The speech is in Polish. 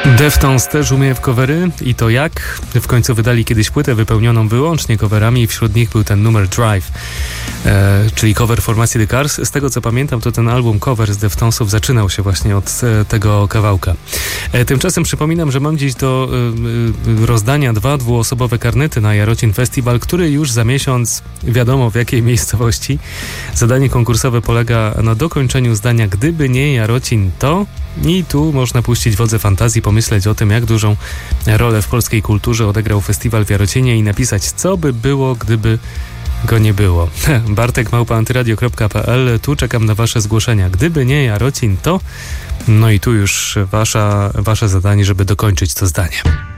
Deftones też umie w covery i to jak? W końcu wydali kiedyś płytę wypełnioną wyłącznie coverami i wśród nich był ten numer Drive, czyli cover formacji The Cars. Z tego co pamiętam, to ten album cover z Deftonesów zaczynał się właśnie od tego kawałka. Tymczasem przypominam, że mam dziś do rozdania 2 dwuosobowe karnety na Jarocin Festival, który już za miesiąc, wiadomo w jakiej miejscowości. Zadanie konkursowe polega na dokończeniu zdania "Gdyby nie Jarocin, to..." I tu można puścić wodze fantazji, pomyśleć o tym, jak dużą rolę w polskiej kulturze odegrał festiwal w Jarocinie i napisać, co by było, gdyby go nie było. Bartek@antyradio.pl. Tu czekam na wasze zgłoszenia. Gdyby nie Jarocin, to... No i tu już wasze zadanie, żeby dokończyć to zdanie.